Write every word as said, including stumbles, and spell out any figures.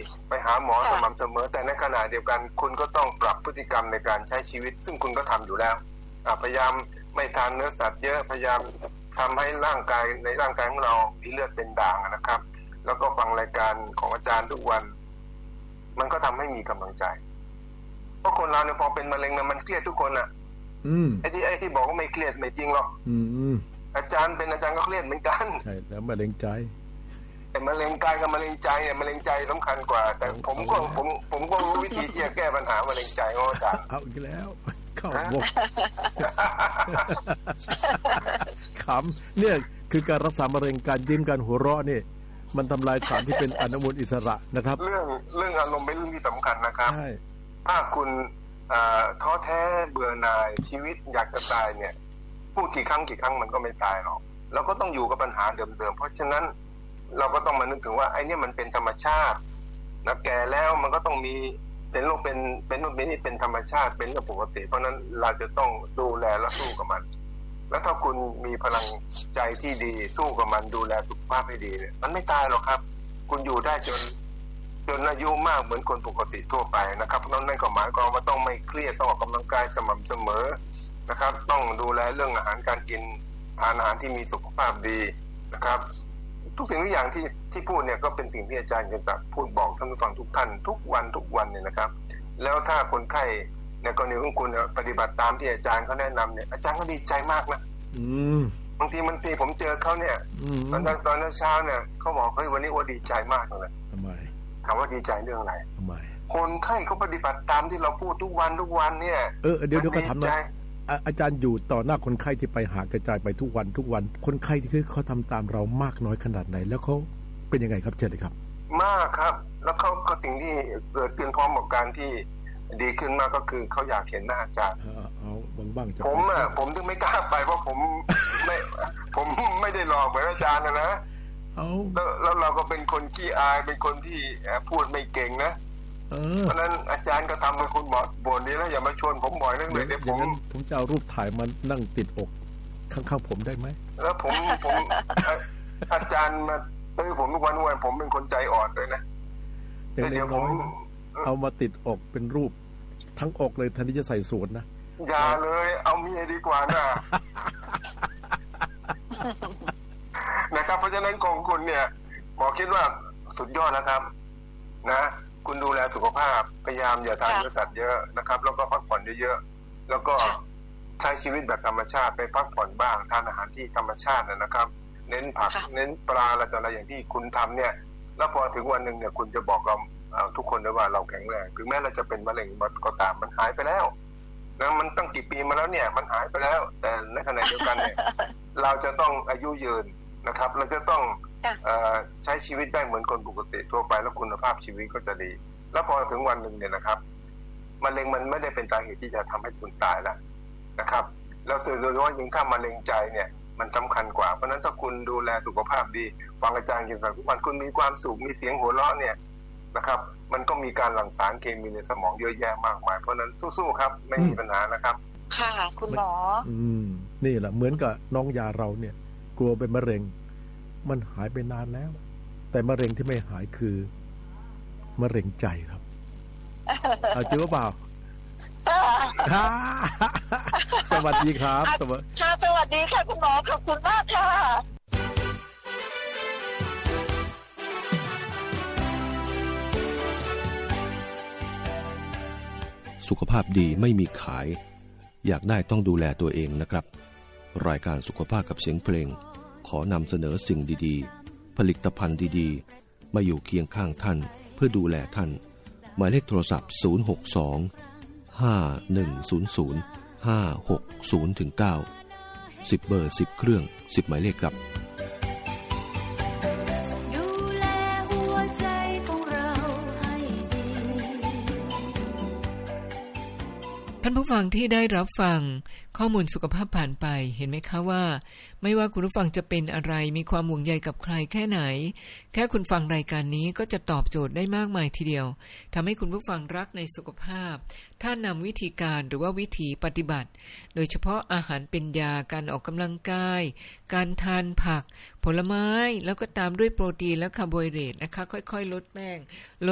ไปหาหมอสม่ำเสมอแต่ในขณะเดียวกันคุณก็ต้องปรับพฤติกรรมในการใช้ชีวิตซึ่งคุณก็ทำอยู่แล้วพยายามไม่ทานเนื้อสัตว์เยอะพยายามทำให้ร่างกายในร่างกายของเรามีเลือดเป็นด่างนะครับแล้วก็ฟังรายการของอาจารย์ทุกวันมันก็ทำให้มีกำลังใจเพราะคนเราเนี่ยพอเป็นมะเร็งนะมันเครียดทุกคนอ่ะไอ้ที่ไอ้ที่บอกว่าไม่เครียดไม่จริงหรอกอาจารย์เป็นอาจารย์ก็เครียดเหมือนกันใช่แล้วมะเร็งใจแต่มะเร็งกายกับมะเร็งใจเนี่ยมะเร็งใจสำคัญกว่าแต่ผมก็ผมผมก็รู้วิธีที่จะแก้ปัญหามะเร็งใจของอาจารย์เอาอีกแล้วเข้าบกขำเนี่ยคือการรักษามะเร็งการยิ้มการหัวเราะนี่มันทำลายสารที่เป็นอนุมูลอิสระนะครับเรื่องเรื่องอารมณ์เป็นเรื่องที่สำคัญนะครับถ้าคุณท้อแท้เบื่อหน่ายชีวิตอยากจะตายเนี่ยพูดกี่ครั้งกี่ครั้งมันก็ไม่ตายหรอกเราก็ต้องอยู่กับปัญหาเดิมๆเพราะฉะนั้นเราก็ต้องมานึกถึงว่าไอ้นี่มันเป็นธรรมชาตินะแก่แล้วมันก็ต้องมีเป็นโรคเป็นเป็นโรคนี้เป็นธรรมชาติเป็นเรื่องปกติเพราะนั้นเราจะต้องดูแลและสู้กับมันแล้วถ้าคุณมีพลังใจที่ดีสู้กับมันดูแลสุขภาพให้ดีเนี่ยมันไม่ตายหรอกครับคุณอยู่ได้จนจนอายุมากเหมือนคนปกติทั่วไปนะครับนั่นนั่นก็หมายความว่าต้องไม่เครียดต้องออกกำลังกายสม่ำเสมอนะครับต้องดูแลเรื่องอาหารการกินทานอาหารที่มีสุขภาพดีนะครับทุกสิ่งทุกอย่างที่ที่พูดเนี่ยก็เป็นสิ่งที่อาจารย์เกษศักดิ์พูดบอกท่านผู้ฟังทุกท่านทุกวันทุกวันเนี่ยนะครับแล้วถ้าคนไข้ในกรณีของคุณปฏิบัติตามที่อาจารย์เขาแนะนำเนี่ยอาจารย์ก็ดีใจมากนะบางทีบางทีผมเจอเขาเนี่ยตอนตอนเช้าเนี่ยเขาบอกเฮ้ยวันนี้ว่าดีใจมากเลยทำไมถามว่าดีใจเรื่องอะไรทำไมคนไข้เขาปฏิบัติตามที่เราพูดทุกวันทุกวันเนี่ยเออเดี๋ยวเดี๋ยวก็ทำนะอาจารย์อยู่ต่อหน้าคนไข้ที่ไปหากระจายไปทุกวันทุกวันคนไข้ที่เขาทำตามเรามากน้อยขนาดไหนแล้วเขาเป็นยังไงครับเชิญเลยครับมากครับแล้วเขาก็สิ่งที่เกิดขึ้นพร้อมกับการที่ดีขึ้นมากก็คือเขาอยากเห็นหน้าอาจารย์เอาบ้างบ้างผมอ่ะผมถึงไม่กล้าไปเพราะผมไม่ผมไม่ได้หลอกเหมือนอาจารย์นะนะแล้วแล้วเราก็เป็นคนขี้อายเป็นคนที่พูดไม่เก่งนะเพราะนั้นอาจารย์ก็ทำให้คุณหมอบ่นนี้แล้วอย่ามาชวนผมบ่อยนั่งเลยเดี๋ยวผมผมจะเอารูปถ่ายมันนั่งติดอกข้างๆผมได้ไหมแล้วผมผมอาจารย์มาเอ้ยผมทุกวันวันผมเป็นคนใจอ่อนด้วยนะเดี๋ยวผมเอามาติดอกเป็นรูปทั้งอกเลยทันทีจะใส่สูทนะอย่าเลยเอาเมียดีกว่านะนะครับเพราะฉะนั้นของคุณเนี่ยหมอคิดว่าสุดยอดแล้วครับนะคุณดูแลสุขภาพพยายามอย่าทานเนื้อสัตว์เยอะนะครับแล้วก็พักผ่อนเยอะๆแล้วก็ใช้ชีวิตแบบธรรมชาติไปพักผ่อนบ้างทานอาหารที่ธรรมชาตินะครับเน้นผักเน้นปลาอะไรต่ออะไรอย่างที่คุณทำเนี่ยแล้วพอถึงวันหนึ่งเนี่ยคุณจะบอกกับทุกคนได้ว่าเราแข็งแรงถึงแม้เราจะเป็นมะเร็งก็ตามมันหายไปแล้วนะมันตั้งกี่ปีมาแล้วเนี่ยมันหายไปแล้วแต่ในขณะเดียวกันเนี่ยเราจะต้องอายุยืนนะครับเราจะต้องใช้ชีวิตได้เหมือนคนปกติทั่วไปแล้วคุณภาพชีวิตก็จะดีแล้วพอถึงวันหนึ่งเนี่ยนะครับมะเร็งมันไม่ได้เป็นสาเหตุที่จะทำให้คุณตายแล้วนะครับแล้วโดยเฉพาะยิ่งถ้ามะเร็งใจเนี่ยมันสำคัญกว่าเพราะนั้นถ้าคุณดูแลสุขภาพดีฟังอาจารย์เกี่ยวกับทุกวันคุณมีความสุขมีเสียงหัวเราะเนี่ยนะครับมันก็มีการหลั่งสารเคมีในสมองเยอะแยะมากมายเพราะนั้นสู้ๆครับไม่มีปัญหานะครับค่ะคุณหมออืมนี่แหละเหมือนกับน้องยาเราเนี่ยกลัวเป็นมะเร็งมันหายไปนานแล้วแต่มะเร็งที่ไม่หายคือมะเร็งใจครับเอาจริงหรือเปล่าสวัสดีครับสวัสดีค่ะสวัสดีค่ะคุณหมอขอบคุณมากค่ะสุขภาพดีไม่มีขายอยากได้ต้องดูแลตัวเองนะครับรายการสุขภาพกับเสียงเพลงขอนำเสนอสิ่งดีๆผลิตภัณฑ์ดีๆมาอยู่เคียงข้างท่านเพื่อดูแลท่านหมายเลขโทรศัพท์ศูนย์ หก สอง ห้า หนึ่ง ศูนย์ ศูนย์ ห้า หก ศูนย์ ถึง เก้า สิบเบอร์สิบเครื่องสิบหมายเลขครับท่านผู้ฟังที่ได้รับฟังข้อมูลสุขภาพผ่านไปเห็นไหมคะว่าไม่ว่าคุณผู้ฟังจะเป็นอะไรมีความห่วงใยกับใครแค่ไหนแค่คุณฟังรายการนี้ก็จะตอบโจทย์ได้มากมายทีเดียวทำให้คุณผู้ฟังรักในสุขภาพถ้านำวิธีการหรือว่าวิธีปฏิบัติโดยเฉพาะอาหารเป็นยาการออกกำลังกายการทานผักผลไม้แล้วก็ตามด้วยโปรตีนและคาร์โบไฮเดรตนะคะค่อยๆลดแป้ง